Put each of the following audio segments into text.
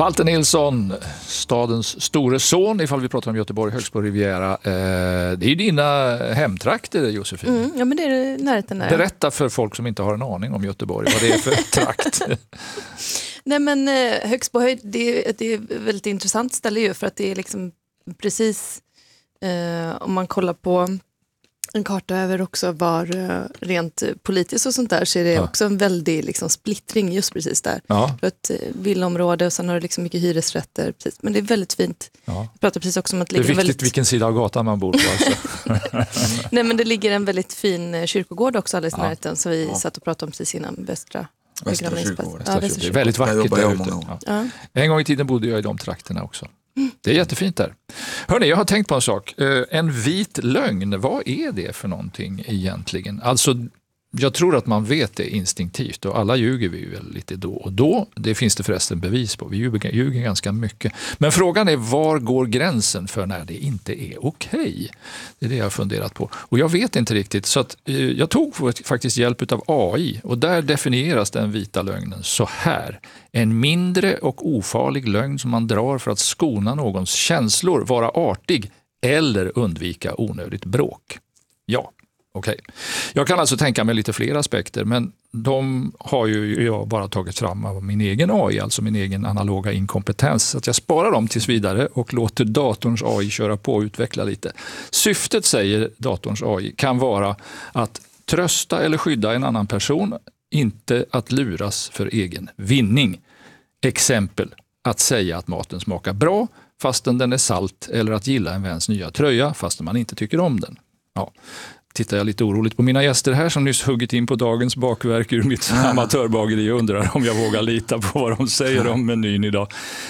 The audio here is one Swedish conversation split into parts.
Walter Nilsson, stadens store son, ifall vi pratar om Göteborg, Högsbo Riviera. Det är ju dina hemtrakter, Josefin. Ja, men det är närheten där. Berätta för folk som inte har en aning om Göteborg vad det är för trakt. Nej, men Högsbohöjd, det är ett väldigt intressant ställe ju, för att det är liksom precis, om man kollar på en karta över också var rent politiskt och sånt där, så är det också en väldig liksom splittring just precis där. Ja. Ett villaområde och sen har det liksom mycket hyresrätter. Precis. Men det är väldigt fint. Ja. Jag pratar precis också om att det ligger är viktigt vilken sida av gatan man bor på. Alltså. Nej, men det ligger en väldigt fin kyrkogård också alldeles närheten, så vi satt och pratade om precis innan Västra kyrkogård. Ja, det är väldigt vackert där ute. Ja. En gång i tiden bodde jag i de trakterna också. Det är jättefint där. Hörrni, jag har tänkt på en sak. En vit lögn, vad är det för någonting egentligen? Alltså, jag tror att man vet det instinktivt, och alla ljuger vi väl lite då och då. Det finns det förresten bevis på. Vi ljuger ganska mycket. Men frågan är, var går gränsen för när det inte är okej? Det är det jag har funderat på. Och jag vet inte riktigt, så att jag tog faktiskt hjälp av AI, och där definieras den vita lögnen så här. En mindre och ofarlig lögn som man drar för att skona någons känslor, vara artig eller undvika onödigt bråk. Ja. Okej. Jag kan alltså tänka mig lite fler aspekter, men de har ju jag bara tagit fram av min egen AI, alltså min egen analoga inkompetens. Så att jag sparar dem tills vidare och låter datorns AI köra på och utveckla lite. Syftet, säger datorns AI, kan vara att trösta eller skydda en annan person, inte att luras för egen vinning. Exempel, att säga att maten smakar bra fastän den är salt, eller att gilla en väns nya tröja fastän man inte tycker om den. Ja. Tittar jag lite oroligt på mina gäster här som nyss huggit in på dagens bakverk ur mitt amatörbageri och undrar om jag vågar lita på vad de säger om menyn idag.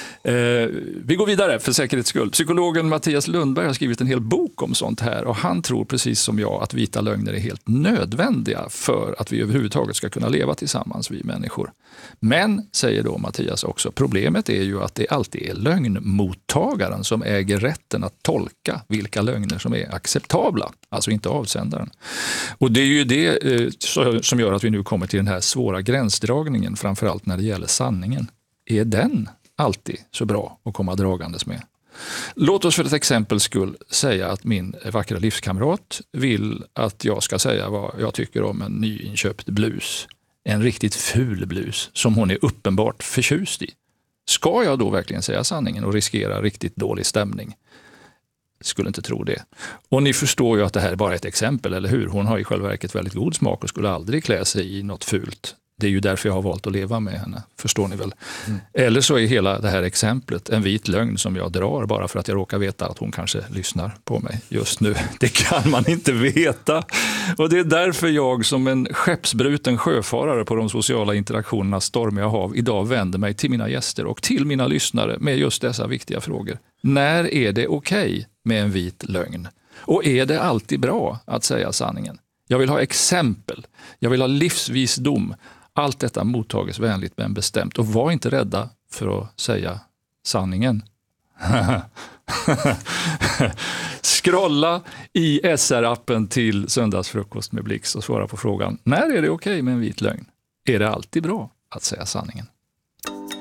Vi går vidare för säkerhets skull. Psykologen Mattias Lundberg har skrivit en hel bok om sånt här, och han tror precis som jag att vita lögner är helt nödvändiga för att vi överhuvudtaget ska kunna leva tillsammans, vi människor. Men, säger då Mattias också, problemet är ju att det alltid är lögnmottagaren som äger rätten att tolka vilka lögner som är acceptabla, alltså inte avsändaren. Och det är ju det som gör att vi nu kommer till den här svåra gränsdragningen, framförallt när det gäller sanningen. Är den alltid så bra att komma dragandes med? Låt oss för ett exempel skull säga att min vackra livskamrat vill att jag ska säga vad jag tycker om en nyinköpt blus. En riktigt ful blus som hon är uppenbart förtjust i. Ska jag då verkligen säga sanningen och riskera riktigt dålig stämning? Skulle inte tro det. Och ni förstår ju att det här är bara ett exempel, eller hur? Hon har i själva verket väldigt god smak och skulle aldrig klä sig i något fult. Det är ju därför jag har valt att leva med henne, förstår ni väl? Eller så är hela det här exemplet en vit lögn som jag drar bara för att jag råkar veta att hon kanske lyssnar på mig just nu. Det kan man inte veta. Och det är därför jag som en skeppsbruten sjöfarare på de sociala interaktionernas stormiga hav idag vänder mig till mina gäster och till mina lyssnare med just dessa viktiga frågor. När är det okej med en vit lögn? Och är det alltid bra att säga sanningen? Jag vill ha exempel. Jag vill ha livsvisdom. Allt detta mottages vänligt men bestämt. Och var inte rädda för att säga sanningen. Scrolla i SR-appen till Söndagsfrukost med Blix och svara på frågan: när är det okej med en vit lögn? Är det alltid bra att säga sanningen?